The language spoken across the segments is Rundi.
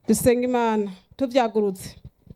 dusenga Imana tuvyagurutse.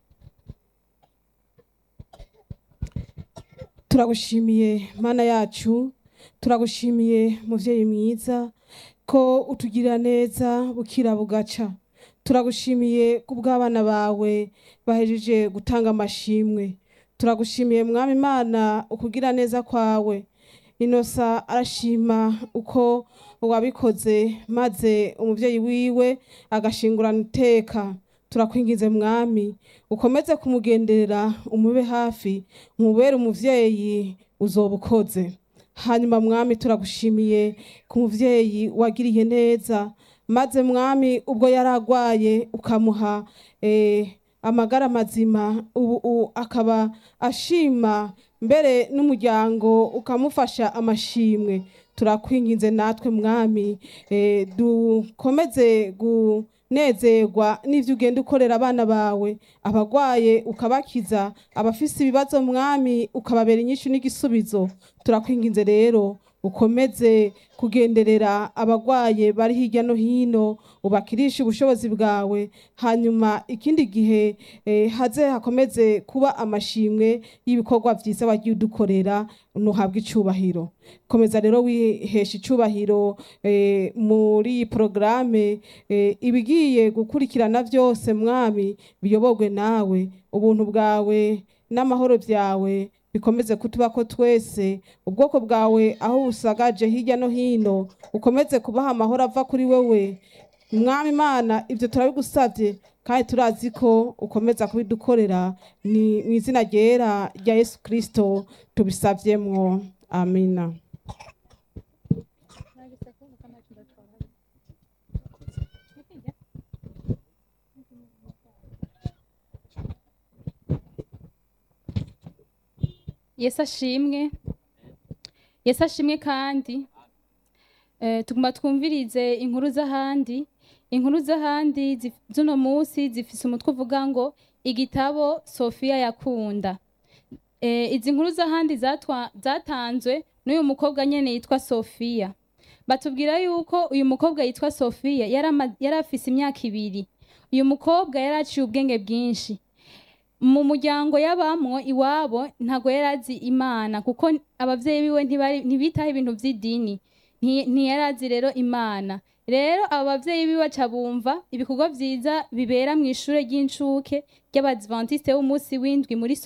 Turagushimiye Mana yacu, turagushimiye muvyeyi mwiza ko utugirira neza bukira bugaca. Turagushimiye kubw'abana bawe bahejeje gutanga amashimwe. Turagushimiye Mwami Imana ukugira neza kwawe. Inosa arashima uko wabikoze maze umuvyeyi wiwe agashingurana iteka. Turakwingize Mwami ukomeze kumugenderera, umube hafi, nkubere umuvyeyi uzoba ukoze. Hanyuma Mwami turagushimiye ku muvyeyi wagiriye neza, maze Mwami ubwo yaragwaye ukamuha amagara mazima, ubu akaba ashima, mbere n'umuryango ukamufasha amashimwe. Turakwinginze natwe Mwami dukomeze kunezerwa n'ivyo ugenda ukorera abana bawe, abagwaye ukabakiza, abafise ibibazo Mwami ukababera inyishu n'igisubizo. Turakwinginze rero ukomeze kugenderera abagwaye bari hirya no hino, ubakirishe ubushobozi bwawe, hanyuma ikindi gihe haze hakomeze kuba amashimwe y'ibikorwa vyiza wagiye udukorera, nuhabwe icubahiro. Komeza rero wihesha icubahiro muri iyi porogaramu, ibigiye gukurikirana vyose Mwami biyoborwe nawe, ubuntu bwawe n'amahoro vyawe bikomeze kutubako twese, ubwoko bwawe aho busagaje hirya no hino ukomeze kubaha amahoro ava kuri wewe Mwami Imana. Ivyo turabigusavye kandi turazi ko ukomeza kubidukorera, ni mw'izina ryera rya Yesu Kristo tubisavyemwo, amina. Yesu ashimwe. Yesu ashimwe kandi tuguma twumvirize inkuru z'ahandi. Inkuru z'ahandi z'uno munsi zifise umutwe uvuga ngo igitabo Sofiya yakunda. Izi nkuru z'ahandi zatanzwe n'uyu mukobwa nyene yitwa Sofiya. Batubwira yuko uyu mukobwa yitwa Sofiya yari afise imyaka 2. Uyu mukobwa yaraciye ubwenge bwinshi. Mu muryango yabamwo iwabo ntago yarazi Imana, kuko abavyeyi biwe ntibitaho ibintu vy'idini, ntiyarazi rero Imana. Rero abavyeyi biwe baca bumva ibikorwa vyiza bibera mu ishure ry'incuke ry'Abadventiste b'umunsi w'indwi muri